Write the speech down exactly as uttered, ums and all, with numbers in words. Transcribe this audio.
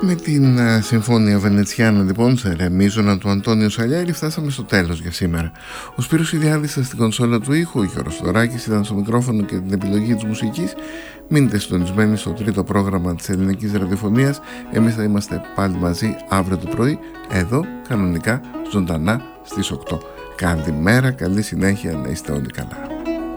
Με την uh, Συμφώνια Βενετσιάνα λοιπόν σε ρε μείζωνα του Αντώνιο Σαλιάρη φτάσαμε στο τέλος για σήμερα. Ο Σπύρος Ιδιάδης στην κονσόλα του ήχου, ο Γιώργος Στοράκης ήταν στο μικρόφωνο και την επιλογή της μουσικής. Μείνετε συντονισμένοι στο τρίτο πρόγραμμα της ελληνικής ραδιοφωνίας. Εμείς θα είμαστε πάλι μαζί αύριο το πρωί, εδώ κανονικά ζωντανά στις οκτώ. Καλημέρα, καλή συνέχεια, να είστε όλοι καλά.